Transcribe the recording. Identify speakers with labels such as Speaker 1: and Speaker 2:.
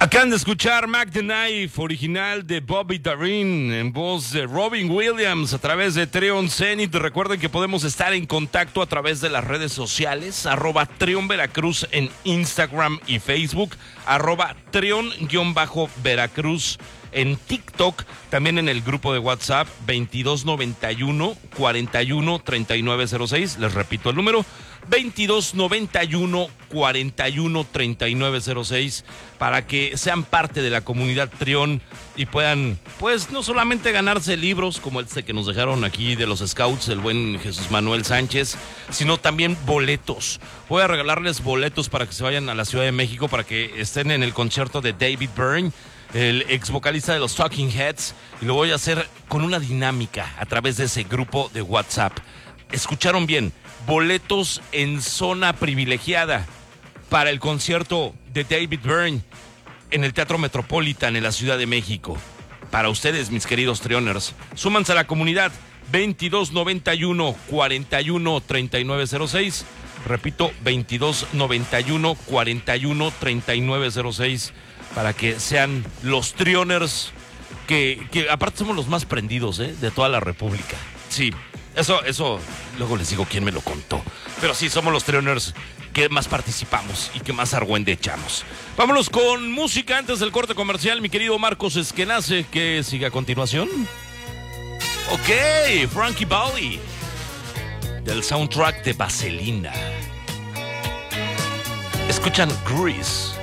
Speaker 1: Acaban de escuchar Mac the Knife, original de Bobby Darin, en voz de Robin Williams, a través de Treon Zenith. Recuerden que podemos estar en contacto a través de las redes sociales, @Treon Veracruz en Instagram y Facebook, @Treon_Veracruz en TikTok, también en el grupo de WhatsApp 2291 41 3906. Les repito el número 2291 41 3906 para que sean parte de la comunidad Treon y puedan, pues, no solamente ganarse libros como este que nos dejaron aquí de los Scouts, el buen Jesús Manuel Sánchez, sino también boletos. Voy a regalarles boletos para que se vayan a la Ciudad de México, para que estén en el concierto de David Byrne, el ex vocalista de los Talking Heads, y lo voy a hacer con una dinámica a través de ese grupo de WhatsApp. Escucharon bien, boletos en zona privilegiada para el concierto de David Byrne en el Teatro Metropolitan en la Ciudad de México. Para ustedes, mis queridos Treoners, súmanse a la comunidad 2291 41 3906. Repito, 2291 41 3906 para que sean los Treoners que aparte somos los más prendidos de toda la República. Sí, eso luego les digo quién me lo contó. Pero sí, somos los Treoners que más participamos y que más argüende echamos. Vámonos con música antes del corte comercial, mi querido Marcos Esquenace, que sigue a continuación. Ok, Frankie Valli, del soundtrack de Vaselina. Escuchan Grease.